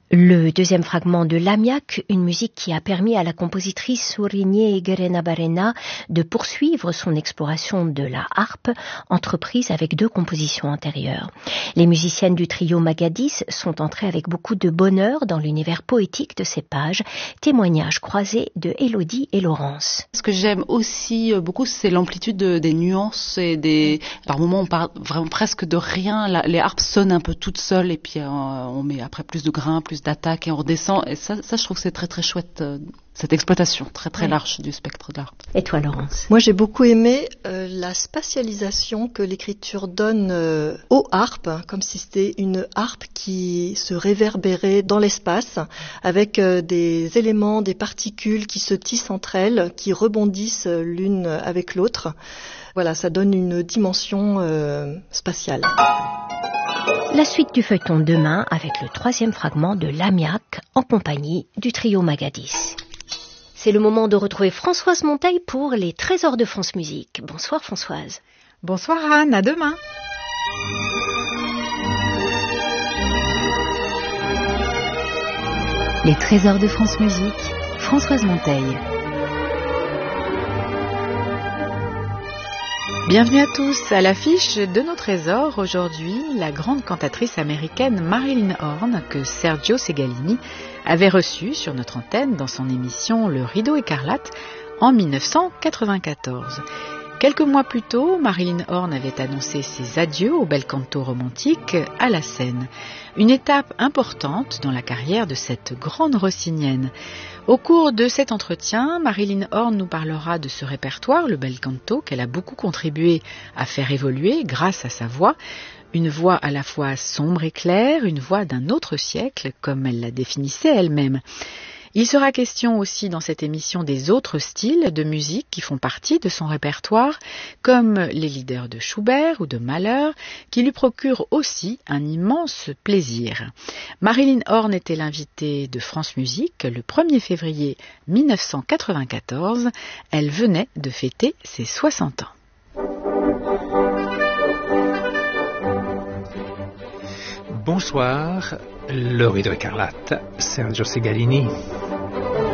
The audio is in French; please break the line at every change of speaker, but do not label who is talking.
Le deuxième fragment de Lamiak, une musique qui a permis à la compositrice Souriné Guerena-Barrena de poursuivre son exploration de la harpe, entreprise avec 2 compositions antérieures. Les musiciennes du trio Magadis sont entrées avec beaucoup de bonheur dans l'univers poétique de ces pages, témoignages croisés de Élodie et Laurence.
Ce que j'aime aussi beaucoup, c'est l'amplitude des nuances et par moments on parle vraiment presque de rien, les harpes sonnent un peu toutes seules et puis on met après plus de grains, plus d'attaques et on redescend. Et ça je trouve que c'est très très chouette, cette exploitation très très large du spectre de l'harpe.
Et toi, Laurence?
Moi, j'ai beaucoup aimé la spatialisation que l'écriture donne aux harpes, comme si c'était une harpe qui se réverbérait dans l'espace, avec des éléments, des particules qui se tissent entre elles, qui rebondissent l'une avec l'autre. Voilà, ça donne une dimension spatiale.
La suite du feuilleton demain avec le 3e fragment de Lamiak en compagnie du trio Magadis. C'est le moment de retrouver Françoise Monteil pour les Trésors de France Musique. Bonsoir Françoise.
Bonsoir Anne, à demain.
Les Trésors de France Musique, Françoise Monteil.
Bienvenue à tous. À l'affiche de nos trésors, aujourd'hui, la grande cantatrice américaine Marilyn Horne, que Sergio Segalini avait reçue sur notre antenne dans son émission Le Rideau écarlate en 1994. Quelques mois plus tôt, Marilyn Horne avait annoncé ses adieux au bel canto romantique à la scène. Une étape importante dans la carrière de cette grande rossinienne. Au cours de cet entretien, Marilyn Horne nous parlera de ce répertoire, le bel canto, qu'elle a beaucoup contribué à faire évoluer grâce à sa voix. Une voix à la fois sombre et claire, une voix d'un autre siècle, comme elle la définissait elle-même. Il sera question aussi dans cette émission des autres styles de musique qui font partie de son répertoire, comme les leaders de Schubert ou de Mahler, qui lui procurent aussi un immense plaisir. Marilyn Horne était l'invitée de France Musique le 1er février 1994. Elle venait de fêter ses 60 ans.
Bonsoir, le Rideau écarlate, Sergio Segalini.